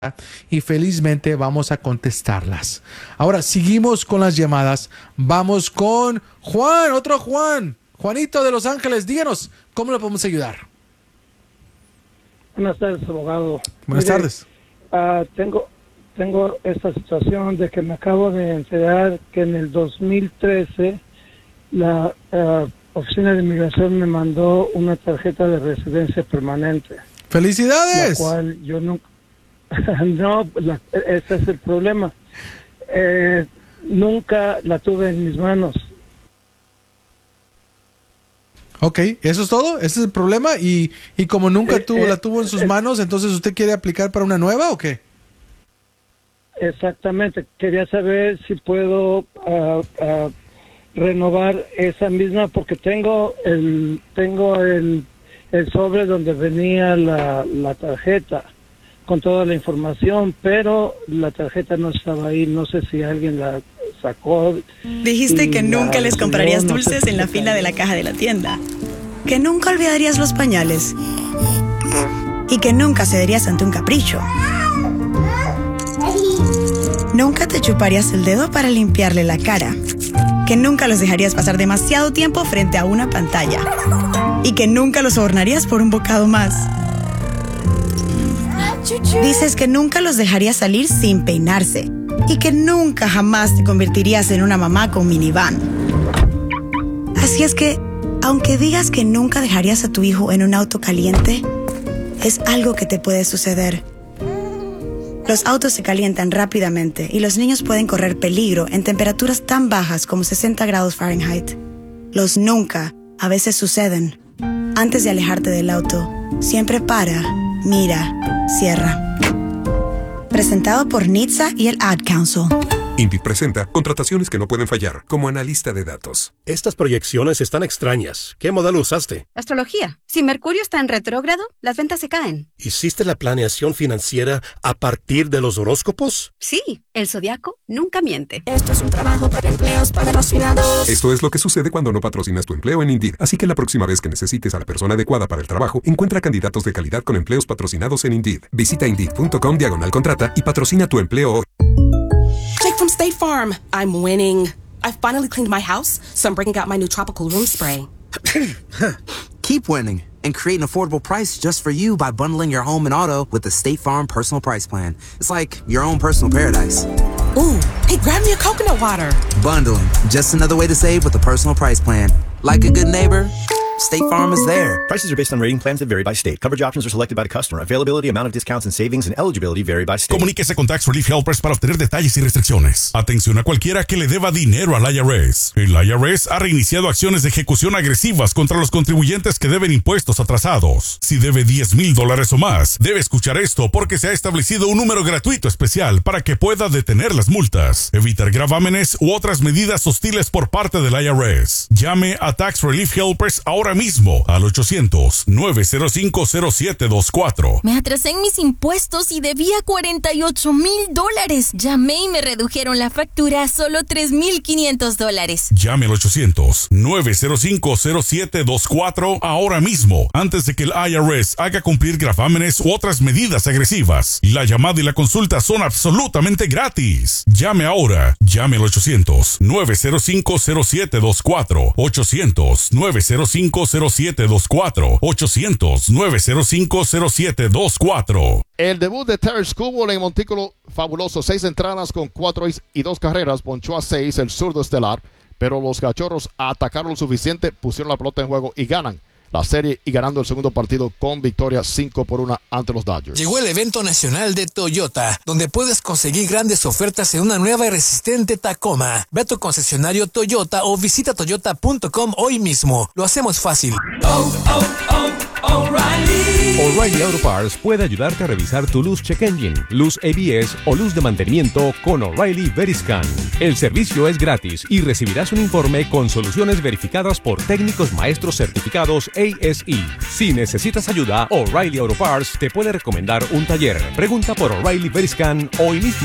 y felizmente vamos a contestarlas. Ahora seguimos con las llamadas. Vamos con Juan, otro Juan. Juanito de Los Ángeles, díganos, ¿cómo le podemos ayudar? Buenas tardes, abogado. Buenas tardes. Tengo esta situación de que me acabo de enterar que en el 2013 la Oficina de Inmigración me mandó una tarjeta de residencia permanente. ¡Felicidades! La cual yo nunca... ese es el problema. Nunca la tuve en mis manos. Ok, ¿eso es todo? ¿Ese es el problema? Y como nunca la tuvo en sus manos, entonces ¿usted quiere aplicar para una nueva o qué? Exactamente. Quería saber si puedo renovar esa misma, porque tengo el sobre donde venía la tarjeta con toda la información, pero la tarjeta no estaba ahí. No sé si alguien la sacó. Dijiste que nunca les comprarías dulces en la fila de la caja de la tienda, que nunca olvidarías los pañales y que nunca cederías ante un capricho. Nunca te chuparías el dedo para limpiarle la cara, que nunca los dejarías pasar demasiado tiempo frente a una pantalla y que nunca los sobornarías por un bocado más. Dices que nunca los dejarías salir sin peinarse y que nunca jamás te convertirías en una mamá con minivan. Así es que, aunque digas que nunca dejarías a tu hijo en un auto caliente, es algo que te puede suceder. Los autos se calientan rápidamente y los niños pueden correr peligro en temperaturas tan bajas como 60 grados Fahrenheit. Los nunca a veces suceden. Antes de alejarte del auto, siempre para, mira, cierra. Presentado por NHTSA y el Ad Council. Indeed presenta contrataciones que no pueden fallar, como analista de datos. Estas proyecciones están extrañas. ¿Qué modelo usaste? Astrología. Si Mercurio está en retrógrado, las ventas se caen. ¿Hiciste la planeación financiera a partir de los horóscopos? Sí, el zodiaco nunca miente. Esto es un trabajo para empleos patrocinados. Esto es lo que sucede cuando no patrocinas tu empleo en Indeed. Así que la próxima vez que necesites a la persona adecuada para el trabajo, encuentra candidatos de calidad con empleos patrocinados en Indeed. Visita Indeed.com/contrata y patrocina tu empleo hoy. Jake from State Farm. I'm winning. I finally cleaned my house, so I'm breaking out my new tropical room spray. Keep winning and create an affordable price just for you by bundling your home and auto with the State Farm Personal Price Plan. It's like your own personal paradise. Ooh, hey, grab me a coconut water. Bundling, just another way to save with the Personal Price Plan. Like a good neighbor, State Farm is there. Prices are based on rating plans that vary by state. Coverage options are selected by the customer. Availability, amount of discounts and savings, and eligibility vary by state. Comuníquese con Tax Relief Helpers para obtener detalles y restricciones. Atención a cualquiera que le deba dinero al IRS. El IRS ha reiniciado acciones de ejecución agresivas contra los contribuyentes que deben impuestos atrasados. Si debe $10,000 o más, debe escuchar esto porque se ha establecido un número gratuito especial para que pueda detener las multas, evitar gravámenes u otras medidas hostiles por parte del IRS. Llame a Tax Relief Helpers ahora mismo al 800-905-0724. Me atrasé en mis impuestos y debía $48,000. Llamé y me redujeron la factura a solo $3,500. Llame al 800-905-0724 ahora mismo, antes de que el IRS haga cumplir gravámenes u otras medidas agresivas. La llamada y la consulta son absolutamente gratis. Llame ahora. Llame al 800-905-0724. 800-905-0724. 800-905-0724. El debut de Terry Skubal en Montículo, fabuloso. 6 entradas con 4 y 2 carreras. Ponchó a 6 el zurdo estelar, pero los Cachorros atacaron lo suficiente, pusieron la pelota en juego y ganan la serie y ganando el segundo partido con victoria 5-1 ante los Dodgers. Llegó el evento nacional de Toyota, donde puedes conseguir grandes ofertas en una nueva y resistente Tacoma. Ve a tu concesionario Toyota o visita toyota.com hoy mismo. Lo hacemos fácil. O'Reilly Auto Parts puede ayudarte a revisar tu luz check engine, luz ABS o luz de mantenimiento con O'Reilly Veriscan. El servicio es gratis y recibirás un informe con soluciones verificadas por técnicos maestros certificados ASE. Si necesitas ayuda, O'Reilly Auto Parts te puede recomendar un taller. Pregunta por O'Reilly Veriscan hoy mismo.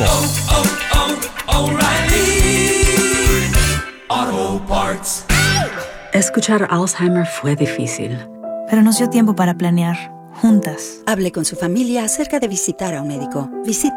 O'Reilly Auto Parts. Escuchar Alzheimer fue difícil, pero nos dio tiempo para planear, juntas. Hable con su familia acerca de visitar a un médico. Visite